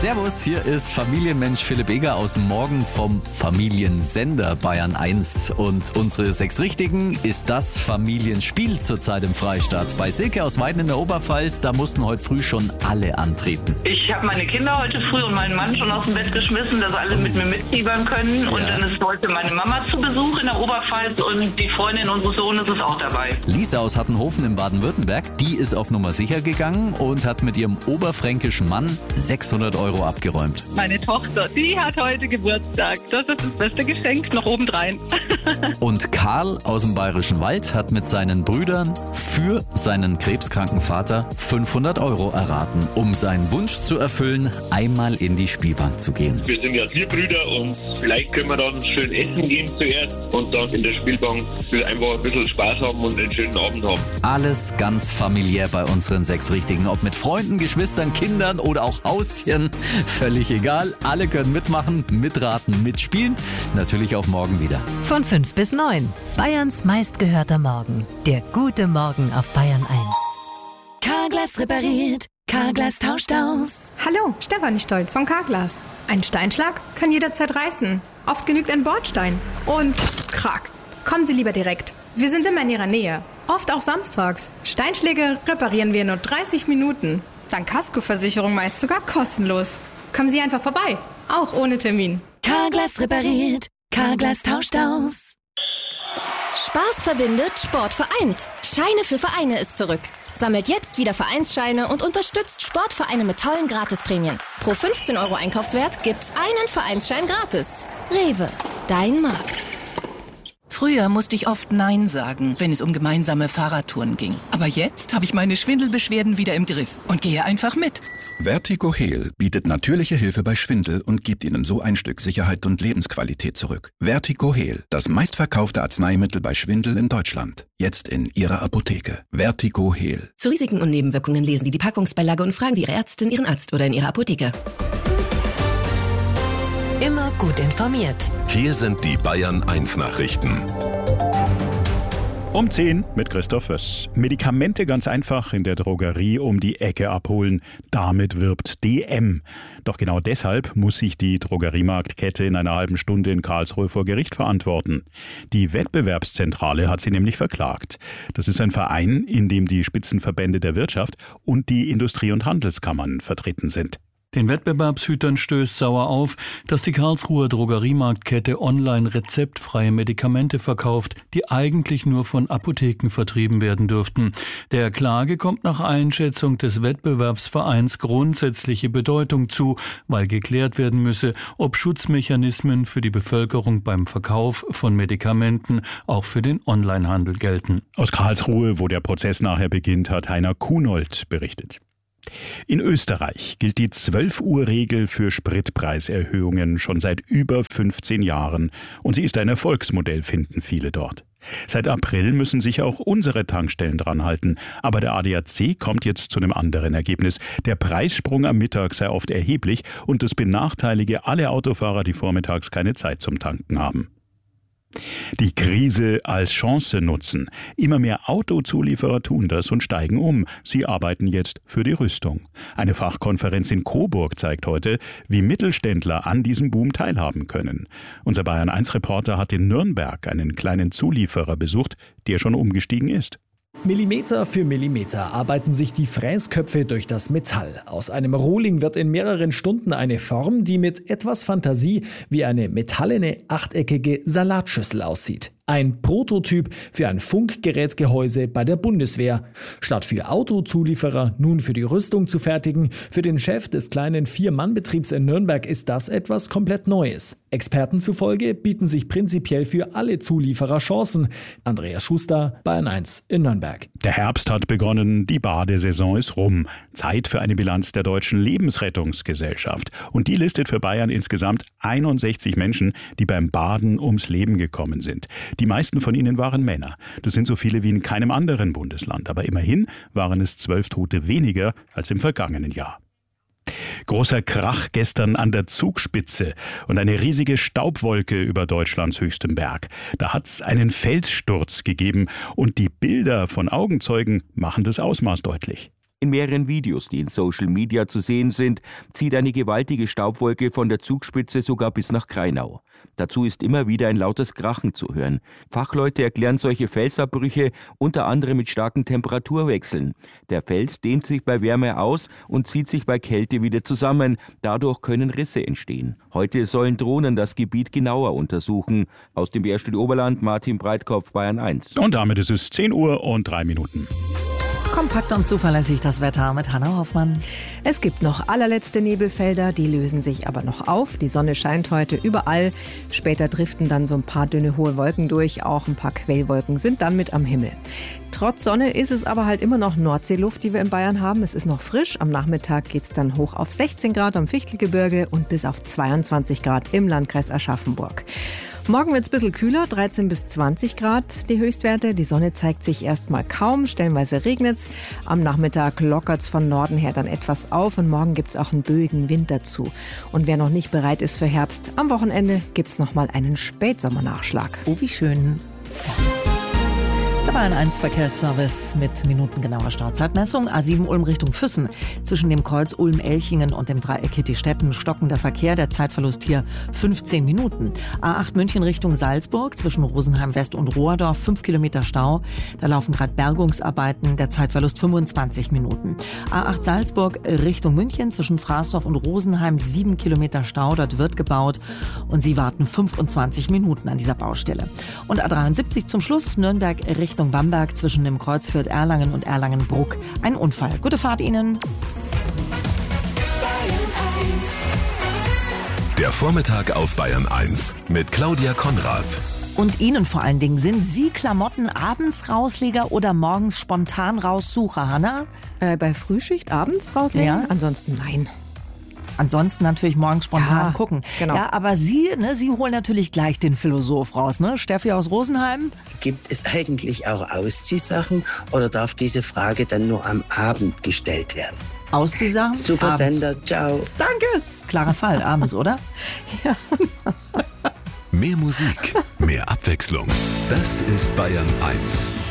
Servus, hier ist Familienmensch Philipp Eger aus dem Morgen vom Familiensender Bayern 1. Und unsere 6 Richtigen ist das Familienspiel zurzeit im Freistaat. Bei Silke aus Weiden in der Oberpfalz, da mussten heute früh schon alle antreten. Ich habe meine Kinder heute früh und meinen Mann schon aus dem Bett geschmissen, dass alle mit mir mitfiebern können. Und dann ist heute meine Mama zu Besuch in der Oberpfalz und die Freundin unseres Sohnes ist auch dabei. Lisa aus Hattenhofen in Baden-Württemberg, die ist auf Nummer sicher gegangen und hat mit ihrem oberfränkischen Mann 600 Euro abgeräumt. Meine Tochter, die hat heute Geburtstag. Das ist das beste Geschenk noch obendrein. Und Karl aus dem Bayerischen Wald hat mit seinen Brüdern für seinen krebskranken Vater 500 Euro erraten, um seinen Wunsch zu erfüllen, einmal in die Spielbank zu gehen. Wir sind ja 4 Brüder und vielleicht können wir dann schön essen gehen zuerst und dann in der Spielbank einfach ein bisschen Spaß haben und einen schönen Abend haben. Alles ganz familiär bei unseren 6 Richtigen. Ob mit Freunden, Geschwistern, Kindern oder auch Haustieren. Völlig egal. Alle können mitmachen, mitraten, mitspielen. Natürlich auch morgen wieder. Von 5 bis 9. Bayerns meistgehörter Morgen. Der gute Morgen auf Bayern 1. Carglass repariert. Carglass tauscht aus. Hallo, Stefanie Stolt von Carglass. Ein Steinschlag kann jederzeit reißen. Oft genügt ein Bordstein. Und krack. Kommen Sie lieber direkt. Wir sind immer in Ihrer Nähe. Oft auch samstags. Steinschläge reparieren wir in nur 30 Minuten. Dank Kaskoversicherung meist sogar kostenlos. Kommen Sie einfach vorbei. Auch ohne Termin. Carglass repariert. Carglass tauscht aus. Spaß verbindet, Sport vereint. Scheine für Vereine ist zurück. Sammelt jetzt wieder Vereinsscheine und unterstützt Sportvereine mit tollen Gratisprämien. Pro 15 Euro Einkaufswert gibt's einen Vereinsschein gratis. Rewe, dein Markt. Früher musste ich oft Nein sagen, wenn es um gemeinsame Fahrradtouren ging. Aber jetzt habe ich meine Schwindelbeschwerden wieder im Griff und gehe einfach mit. Vertigo Heal bietet natürliche Hilfe bei Schwindel und gibt Ihnen so ein Stück Sicherheit und Lebensqualität zurück. Vertigo Heal, das meistverkaufte Arzneimittel bei Schwindel in Deutschland. Jetzt in Ihrer Apotheke. Vertigo Heal. Zu Risiken und Nebenwirkungen lesen Sie die Packungsbeilage und fragen Sie Ihre Ärztin, Ihren Arzt oder in Ihrer Apotheke. Immer gut informiert. Hier sind die Bayern 1 Nachrichten. Um 10 mit Christoph Föss. Medikamente ganz einfach in der Drogerie um die Ecke abholen. Damit wirbt DM. Doch genau deshalb muss sich die Drogeriemarktkette in einer halben Stunde in Karlsruhe vor Gericht verantworten. Die Wettbewerbszentrale hat sie nämlich verklagt. Das ist ein Verein, in dem die Spitzenverbände der Wirtschaft und die Industrie- und Handelskammern vertreten sind. Den Wettbewerbshütern stößt sauer auf, dass die Karlsruher Drogeriemarktkette online rezeptfreie Medikamente verkauft, die eigentlich nur von Apotheken vertrieben werden dürften. Der Klage kommt nach Einschätzung des Wettbewerbsvereins grundsätzliche Bedeutung zu, weil geklärt werden müsse, ob Schutzmechanismen für die Bevölkerung beim Verkauf von Medikamenten auch für den Onlinehandel gelten. Aus Karlsruhe, wo der Prozess nachher beginnt, hat Heiner Kunold berichtet. In Österreich gilt die 12-Uhr-Regel für Spritpreiserhöhungen schon seit über 15 Jahren und sie ist ein Erfolgsmodell, finden viele dort. Seit April müssen sich auch unsere Tankstellen dran halten, aber der ADAC kommt jetzt zu einem anderen Ergebnis. Der Preissprung am Mittag sei oft erheblich und das benachteilige alle Autofahrer, die vormittags keine Zeit zum Tanken haben. Die Krise als Chance nutzen. Immer mehr Autozulieferer tun das und steigen um. Sie arbeiten jetzt für die Rüstung. Eine Fachkonferenz in Coburg zeigt heute, wie Mittelständler an diesem Boom teilhaben können. Unser Bayern-1-Reporter hat in Nürnberg einen kleinen Zulieferer besucht, der schon umgestiegen ist. Millimeter für Millimeter arbeiten sich die Fräsköpfe durch das Metall. Aus einem Rohling wird in mehreren Stunden eine Form, die mit etwas Fantasie wie eine metallene, achteckige Salatschüssel aussieht. Ein Prototyp für ein Funkgerätgehäuse bei der Bundeswehr. Statt für Autozulieferer nun für die Rüstung zu fertigen, für den Chef des kleinen 4-Mann-Betriebs in Nürnberg ist das etwas komplett Neues. Experten zufolge bieten sich prinzipiell für alle Zulieferer Chancen. Andreas Schuster, Bayern 1 in Nürnberg. Der Herbst hat begonnen, die Badesaison ist rum. Zeit für eine Bilanz der Deutschen Lebensrettungsgesellschaft. Und die listet für Bayern insgesamt 61 Menschen, die beim Baden ums Leben gekommen sind. Die meisten von ihnen waren Männer. Das sind so viele wie in keinem anderen Bundesland. Aber immerhin waren es 12 Tote weniger als im vergangenen Jahr. Großer Krach gestern an der Zugspitze und eine riesige Staubwolke über Deutschlands höchstem Berg. Da hat es einen Felssturz gegeben und die Bilder von Augenzeugen machen das Ausmaß deutlich. In mehreren Videos, die in Social Media zu sehen sind, zieht eine gewaltige Staubwolke von der Zugspitze sogar bis nach Kreinau. Dazu ist immer wieder ein lautes Krachen zu hören. Fachleute erklären solche Felsabbrüche unter anderem mit starken Temperaturwechseln. Der Fels dehnt sich bei Wärme aus und zieht sich bei Kälte wieder zusammen. Dadurch können Risse entstehen. Heute sollen Drohnen das Gebiet genauer untersuchen. Aus dem Bärstudio Oberland, Martin Breitkopf, Bayern 1. Und damit ist es 10:03. Kompakt und zuverlässig das Wetter mit Hanna Hoffmann. Es gibt noch allerletzte Nebelfelder, die lösen sich aber noch auf. Die Sonne scheint heute überall. Später driften dann so ein paar dünne hohe Wolken durch. Auch ein paar Quellwolken sind dann mit am Himmel. Trotz Sonne ist es aber halt immer noch Nordseeluft, die wir in Bayern haben. Es ist noch frisch. Am Nachmittag geht es dann hoch auf 16 Grad am Fichtelgebirge und bis auf 22 Grad im Landkreis Aschaffenburg. Morgen wird es ein bisschen kühler, 13 bis 20 Grad die Höchstwerte. Die Sonne zeigt sich erstmal kaum, stellenweise regnet es. Am Nachmittag lockert es von Norden her dann etwas auf und morgen gibt es auch einen böigen Wind dazu. Und wer noch nicht bereit ist für Herbst, am Wochenende gibt es nochmal einen Spätsommernachschlag. Oh, wie schön. Der Bayern 1 Verkehrsservice mit minutengenauer Startzeitmessung. A7 Ulm Richtung Füssen. Zwischen dem Kreuz Ulm-Elchingen und dem Dreieck Hitti-Stetten stockender Verkehr. Der Zeitverlust hier 15 Minuten. A8 München Richtung Salzburg. Zwischen Rosenheim West und Rohrdorf 5 Kilometer Stau. Da laufen gerade Bergungsarbeiten. Der Zeitverlust 25 Minuten. A8 Salzburg Richtung München. Zwischen Fraßdorf und Rosenheim 7 Kilometer Stau. Dort wird gebaut. Und Sie warten 25 Minuten an dieser Baustelle. Und A73 zum Schluss. Nürnberg Richtung Bamberg zwischen dem Kreuzfeld Erlangen und Erlangen-Bruck. Ein Unfall. Gute Fahrt Ihnen. Der Vormittag auf Bayern 1 mit Claudia Konrad. Und Ihnen vor allen Dingen, sind Sie Klamotten abends Rausleger oder morgens spontan Raussucher, Hanna? Bei Frühschicht abends rauslegen? Ja. Ansonsten nein. Ansonsten natürlich morgens spontan gucken. Genau. Ja, aber Sie holen natürlich gleich den Philosoph raus, ne? Steffi aus Rosenheim? Gibt es eigentlich auch Ausziehsachen oder darf diese Frage dann nur am Abend gestellt werden? Ausziehsachen? Super abends. Sender, ciao. Danke. Klarer Fall, abends, oder? Ja. Mehr Musik, mehr Abwechslung. Das ist Bayern 1.